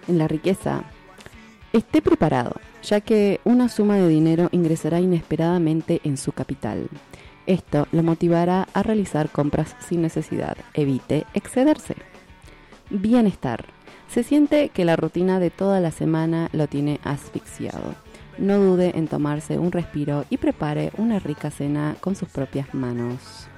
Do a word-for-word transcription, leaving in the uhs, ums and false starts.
en la riqueza. Esté preparado, ya que una suma de dinero ingresará inesperadamente en su capital. Esto lo motivará a realizar compras sin necesidad. Evite excederse. Bienestar. Se siente que la rutina de toda la semana lo tiene asfixiado. No dude en tomarse un respiro y prepare una rica cena con sus propias manos.